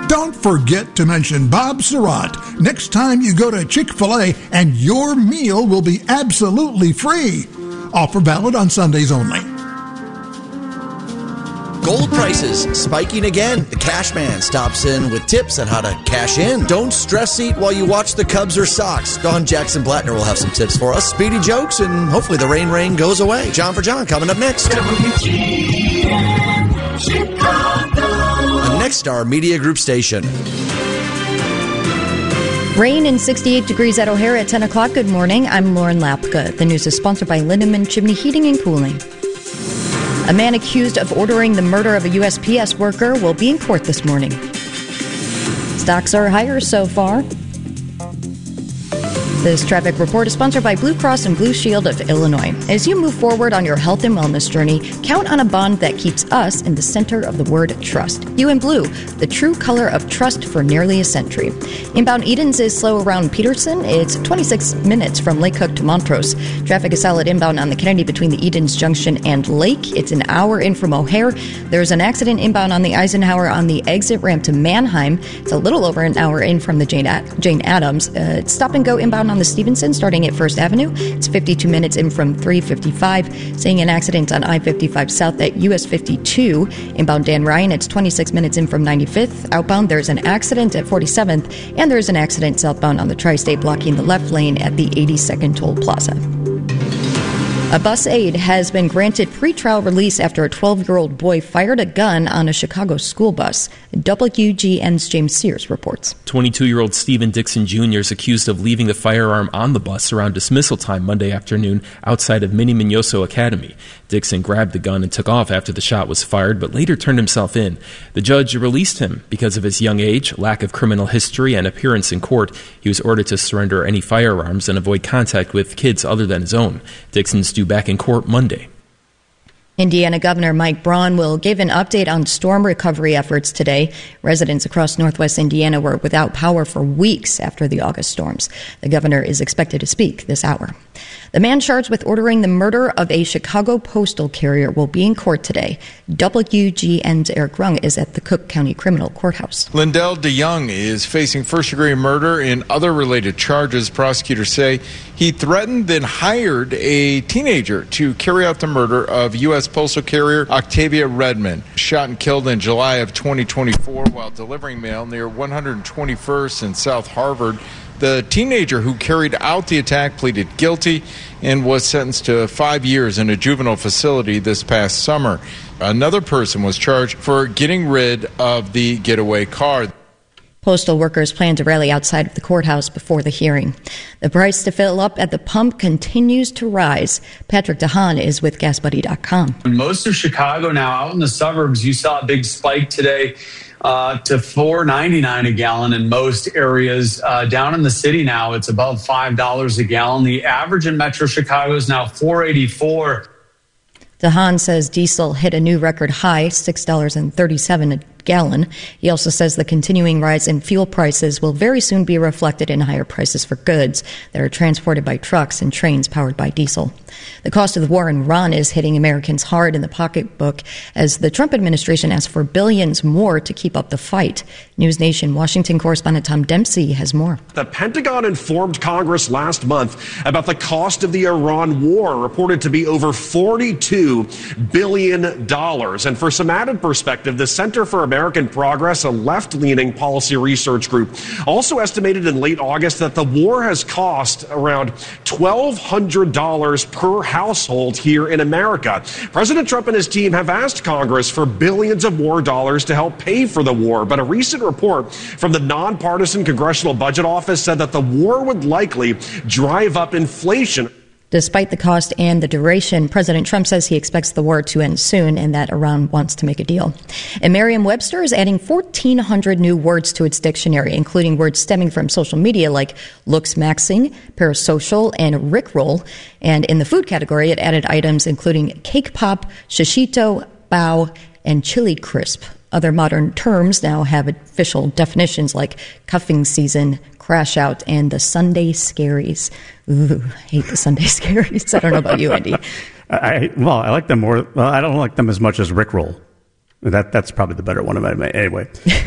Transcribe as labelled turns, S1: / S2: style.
S1: Don't forget to mention Bob Surratt next time you go to Chick-fil-A, and your meal will be absolutely free. Offer valid on Sundays only.
S2: Gold prices spiking again. The Cash Man stops in with tips on how to cash in. Don't stress eat while you watch the Cubs or Sox. Don Jackson Blattner will have some tips for us. Speedy jokes, and hopefully the rain goes away. John for John coming up next.
S3: WGN Chicago.
S2: The Next Star Media Group station.
S4: Rain and 68 degrees at O'Hare at 10 o'clock. Good morning. I'm Lauren Lapka. The news is sponsored by Lindemann Chimney Heating and Cooling. A man accused of ordering the murder of a USPS worker will be in court this morning. Stocks are higher so far. This traffic report is sponsored by Blue Cross and Blue Shield of Illinois. As you move forward on your health and wellness journey, count on a bond that keeps us in the center of the word trust. You in blue, the true color of trust for nearly a century. Inbound Edens is slow around Peterson. It's 26 minutes from Lake Cook to Montrose. Traffic is solid inbound on the Kennedy between the Edens Junction and Lake. It's an hour in from O'Hare. There's an accident inbound on the Eisenhower on the exit ramp to Mannheim. It's a little over an hour in from the Jane Addams. It's stop and go inbound on the Stevenson starting at 1st Avenue. It's 52 minutes in from 355. Seeing an accident on I-55 South at US 52. Inbound Dan Ryan, it's 26 minutes in from 95th. Outbound, there's an accident at 47th. And there's an accident southbound on the Tri-State blocking the left lane at the 82nd Toll Plaza. A bus aide has been granted pretrial release after a 12-year-old boy fired a gun on a Chicago school bus. WGN's James Sears reports.
S5: 22-year-old Stephen Dixon Jr. is accused of leaving the firearm on the bus around dismissal time Monday afternoon outside of Minnie Minoso Academy. Dixon grabbed the gun and took off after the shot was fired, but later turned himself in. The judge released him because of his young age, lack of criminal history, and appearance in court. He was ordered to surrender any firearms and avoid contact with kids other than his own. Dixon's due back in court Monday.
S4: Indiana Governor Mike Braun will give an update on storm recovery efforts today. Residents across northwest Indiana were without power for weeks after the August storms. The governor is expected to speak this hour. The man charged with ordering the murder of a Chicago postal carrier will be in court today. WGN's Eric Rung is at the Cook County Criminal Courthouse.
S6: Lindell DeYoung is facing first-degree murder and other related charges. Prosecutors say he threatened, then hired a teenager to carry out the murder of U.S. postal carrier Octavia Redmond, shot and killed in July of 2024 while delivering mail near 121st and South Harvard. The teenager who carried out the attack pleaded guilty and was sentenced to 5 years in a juvenile facility this past summer. Another person was charged for getting rid of the getaway car.
S4: Postal workers plan to rally outside of the courthouse before the hearing. The price to fill up at the pump continues to rise. Patrick DeHaan is with GasBuddy.com.
S7: In most of Chicago now, out in the suburbs, you saw a big spike today to $4.99 a gallon in most areas. Down in the city now, it's above $5 a gallon. The average in Metro Chicago is now $4.84.
S4: DeHaan says diesel hit a new record high, $6.37 a gallon. He also says the continuing rise in fuel prices will very soon be reflected in higher prices for goods that are transported by trucks and trains powered by diesel. The cost of the war in Iran is hitting Americans hard in the pocketbook as the Trump administration asks for billions more to keep up the fight. News Nation Washington correspondent Tom Dempsey has more.
S8: The Pentagon informed Congress last month about the cost of the Iran war, reported to be over $42 billion. And for some added perspective, the Center for American Progress, a left-leaning policy research group, also estimated in late August that the war has cost around $1,200 per household here in America. President Trump and his team have asked Congress for billions of war dollars to help pay for the war, but a recent report from the nonpartisan Congressional Budget Office said that the war would likely drive up inflation.
S4: Despite the cost and the duration, President Trump says he expects the war to end soon and that Iran wants to make a deal. And Merriam-Webster is adding 1,400 new words to its dictionary, including words stemming from social media like looks-maxing, parasocial, and rickroll. And in the food category, it added items including cake pop, shishito, bao, and chili crisp. Other modern terms now have official definitions like cuffing season, crash out, and the Sunday scaries. Ooh, I hate the Sunday scaries. I don't know about you, Andy.
S9: I like them more. Well, I don't like them as much as Rickroll. That's probably the better one of my anyway.